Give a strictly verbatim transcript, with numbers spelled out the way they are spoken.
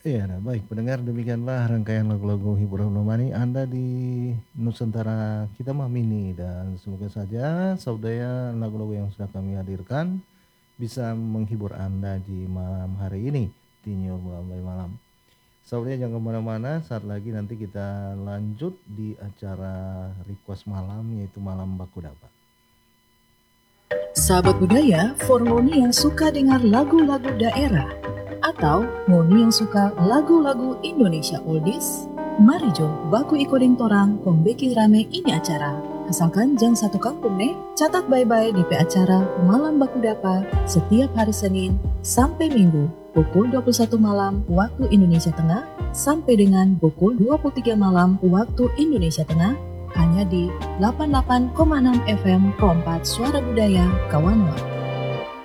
Iya, nah baik pendengar demikianlah rangkaian lagu-lagu hiburan menemani Anda di Nusantara Kita Mah Mini dan semoga saja saudara lagu-lagu yang sudah kami hadirkan bisa menghibur Anda di malam hari ini di New Mulai Malam. Saudara jangan kemana-mana, saat lagi nanti kita lanjut di acara request malam yaitu Malam Baku Dapa. Sahabat budaya, for Ngoni yang suka dengar lagu-lagu daerah atau Ngoni yang suka lagu-lagu Indonesia oldies, mari jo baku ikodeng torang pembeki rame ini acara. Asalkan jang satu kampung nih, catat bye-bye di pe acara Malam Baku Dapa setiap hari Senin sampai Minggu pukul dua puluh satu malam waktu Indonesia Tengah sampai dengan pukul dua puluh tiga malam waktu Indonesia Tengah hanya di delapan puluh delapan koma enam F M Kompat Suara Budaya Kawanwa.